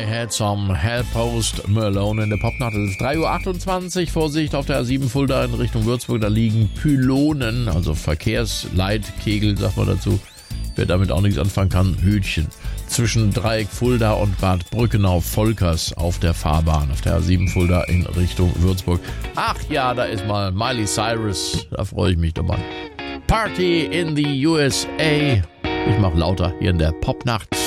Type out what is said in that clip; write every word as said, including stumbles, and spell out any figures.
had some help Post Malone in der Popnacht. Es ist drei Uhr achtundzwanzig. Vorsicht auf der A sieben Fulda in Richtung Würzburg. Da liegen Pylonen, also Verkehrsleitkegel, sagt man dazu. Wer damit auch nichts anfangen kann, Hütchen. Zwischen Dreieck Fulda und Bad Brückenau-Volkers auf der Fahrbahn, auf der A sieben Fulda in Richtung Würzburg. Ach ja, da ist mal Miley Cyrus. Da freue ich mich doch mal. Party in the U S A. Ich mach lauter hier in der Popnacht.